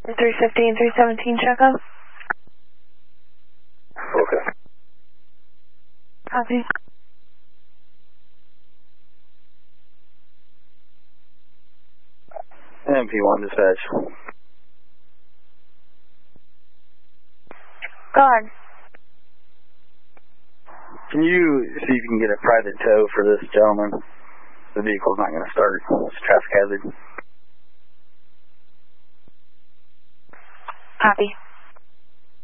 315, 317, Checo. Okay. Copy. MP1 dispatch. Go ahead. Can you see if you can get a private tow for this gentleman? The vehicle's not going to start. It's a traffic hazard. Copy.